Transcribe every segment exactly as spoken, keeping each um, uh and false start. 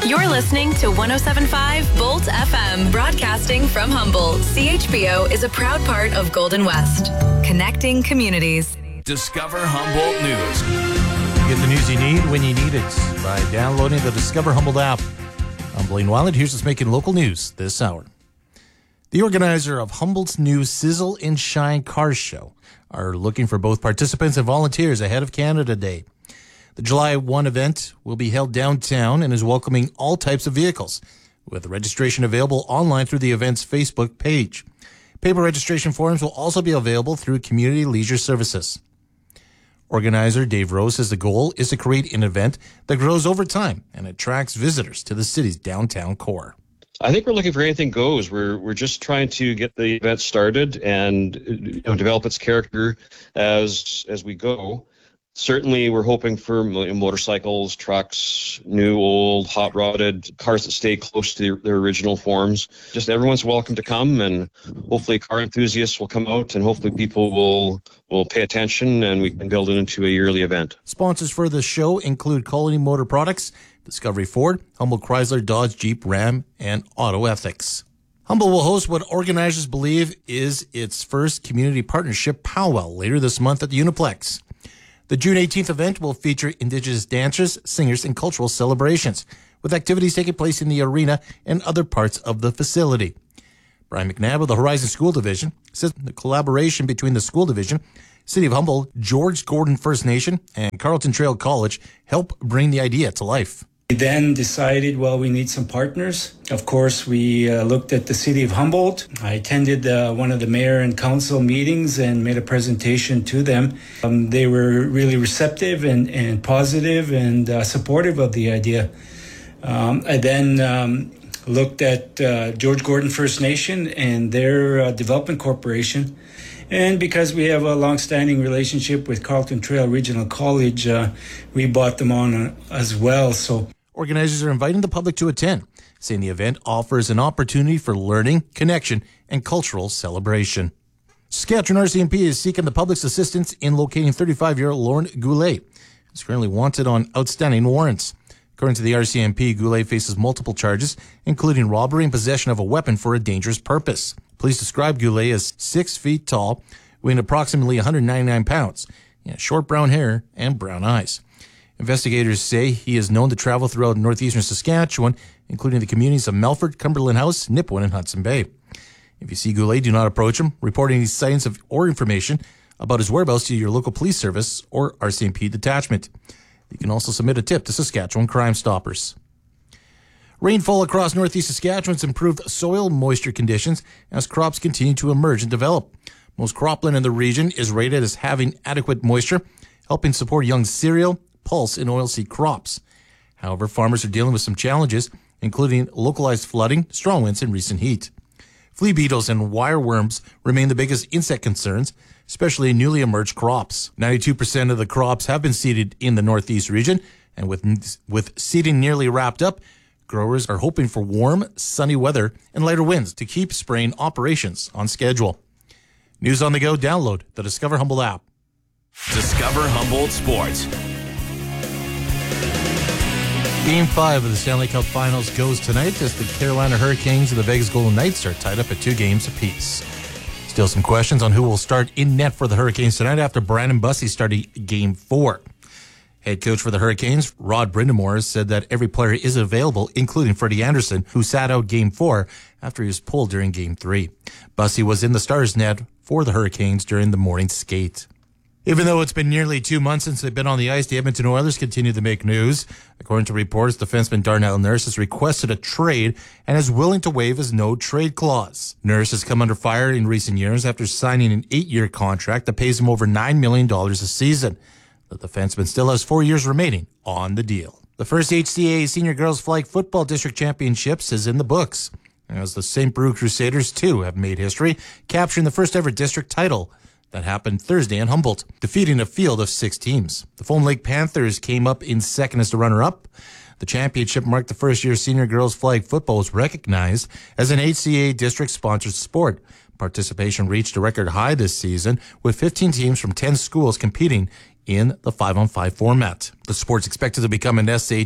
You're listening to one oh seven point five Bolt F M, broadcasting from Humboldt. C H B O is a proud part of Golden West, connecting communities. Discover Humboldt News. Get the news you need when you need it by downloading the Discover Humboldt app. I'm Blaine Weiland. Here's what's making local news this hour. The organizer of Humboldt's new Sizzle and Shine Car Show are looking for both participants and volunteers ahead of Canada Day. The July first event will be held downtown and is welcoming all types of vehicles, with registration available online through the event's Facebook page. Paper registration forms will also be available through Community Leisure Services. Organizer Dave Rose says the goal is to create an event that grows over time and attracts visitors to the city's downtown core. I think we're looking for anything goes. We're we're just trying to get the event started and you know, develop its character as as we go. Certainly, we're hoping for motorcycles, trucks, new, old, hot-rodded cars that stay close to their, their original forms. Just everyone's welcome to come, and hopefully car enthusiasts will come out, and hopefully people will will pay attention, and we can build it into a yearly event. Sponsors for the show include Colony Motor Products, Discovery Ford, Humboldt Chrysler, Dodge, Jeep, Ram, and Auto Ethics. Humboldt will host what organizers believe is its first community partnership powwow later this month at the Uniplex. The June eighteenth event will feature Indigenous dancers, singers, and cultural celebrations, with activities taking place in the arena and other parts of the facility. Brian McNabb of the Horizon School Division says the collaboration between the school division, City of Humboldt, George Gordon First Nation, and Carleton Trail College help bring the idea to life. We then decided, well, we need some partners. Of course, we uh, looked at the City of Humboldt. I attended uh, one of the mayor and council meetings and made a presentation to them. Um, they were really receptive and, and positive and uh, supportive of the idea. Um, I then um, looked at uh, George Gordon First Nation and their uh, development corporation. And because we have a long-standing relationship with Carleton Trail Regional College, uh, we brought them on uh, as well. So organizers are inviting the public to attend, saying the event offers an opportunity for learning, connection, and cultural celebration. Saskatchewan R C M P is seeking the public's assistance in locating thirty-five-year-old Lauren Goulet, who's currently wanted on outstanding warrants. According to the R C M P, Goulet faces multiple charges, including robbery and possession of a weapon for a dangerous purpose. Police describe Goulet as six feet tall, weighing approximately one hundred ninety-nine pounds. He has short brown hair and brown eyes. Investigators say he is known to travel throughout northeastern Saskatchewan, including the communities of Melfort, Cumberland House, Nipawin, and Hudson Bay. If you see Goulet, do not approach him, reporting any sightings of or information about his whereabouts to your local police service or R C M P detachment. You can also submit a tip to Saskatchewan Crime Stoppers. Rainfall across northeast Saskatchewan has improved soil moisture conditions as crops continue to emerge and develop. Most cropland in the region is rated as having adequate moisture, helping support young cereal, pulse, and oilseed crops. However, farmers are dealing with some challenges, including localized flooding, strong winds, and recent heat. Flea beetles and wireworms remain the biggest insect concerns, especially in newly emerged crops. ninety-two percent of the crops have been seeded in the northeast region, and with, with seeding nearly wrapped up, growers are hoping for warm, sunny weather and lighter winds to keep spraying operations on schedule. News on the go, download the Discover Humboldt app. Discover Humboldt Sports. Game five of the Stanley Cup Finals goes tonight as the Carolina Hurricanes and the Vegas Golden Knights are tied up at two games apiece. Still some questions on who will start in net for the Hurricanes tonight after Brandon Bussi started game four. Head coach for the Hurricanes, Rod Brindamore, said that every player is available, including Freddie Anderson, who sat out game four after he was pulled during game three. Bussi was in the Stars net for the Hurricanes during the morning skate. Even though it's been nearly two months since they've been on the ice, the Edmonton Oilers continue to make news. According to reports, defenseman Darnell Nurse has requested a trade and is willing to waive his no-trade clause. Nurse has come under fire in recent years after signing an eight-year contract that pays him over nine million dollars a season. The defenseman still has four years remaining on the deal. The first H C A Senior Girls Flag Football District Championships is in the books, as the Saint Brew Crusaders, too, have made history, capturing the first-ever district title. That happened Thursday in Humboldt, defeating a field of six teams. The Foam Lake Panthers came up in second as the runner-up. The championship marked the first year senior girls flag football was recognized as an H C A district-sponsored sport. Participation reached a record high this season, with fifteen teams from ten schools competing in the five-on-five format. The sport's expected to become an S H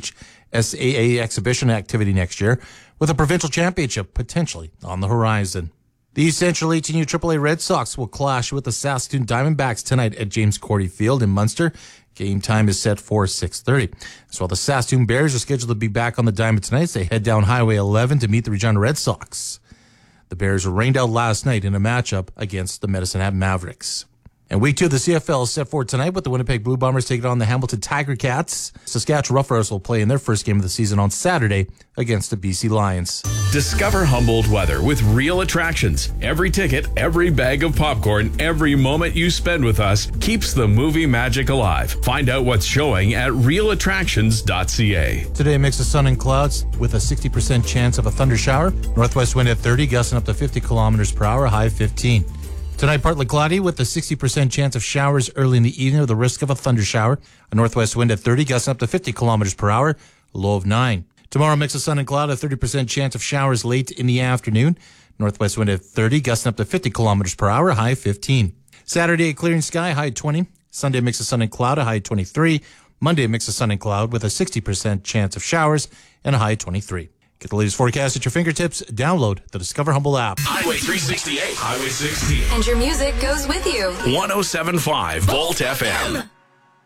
S A A exhibition activity next year, with a provincial championship potentially on the horizon. The Central eighteen U triple A Red Sox will clash with the Saskatoon Diamondbacks tonight at James Cordy Field in Munster. Game time is set for six thirty. So while the Saskatoon Bears are scheduled to be back on the diamond tonight, they head down Highway eleven to meet the Regina Red Sox. The Bears were rained out last night in a matchup against the Medicine Hat Mavericks. And week two of the C F L is set for tonight with the Winnipeg Blue Bombers taking on the Hamilton Tiger Cats. Saskatchewan Roughriders will play in their first game of the season on Saturday against the B C Lions. Discover Humboldt weather with Real Attractions. Every ticket, every bag of popcorn, every moment you spend with us keeps the movie magic alive. Find out what's showing at real attractions dot c a. Today, a mix of sun and clouds with a sixty percent chance of a thunder shower. Northwest wind at thirty, gusting up to fifty kilometers per hour, high fifteen. Tonight, partly cloudy with a sixty percent chance of showers early in the evening with the risk of a thunder shower. A northwest wind at thirty, gusting up to fifty kilometers per hour, low of nine. Tomorrow, mix of sun and cloud, a thirty percent chance of showers late in the afternoon. Northwest wind at thirty, gusting up to fifty kilometers per hour, high fifteen. Saturday, a clearing sky, high twenty. Sunday, mix of sun and cloud, a high twenty-three. Monday, mix of sun and cloud with a sixty percent chance of showers and a high twenty-three. Get the latest forecast at your fingertips. Download the Discover Humboldt app. Highway three sixty-eight, Highway sixteen. And your music goes with you. one oh seven point five Volt F M.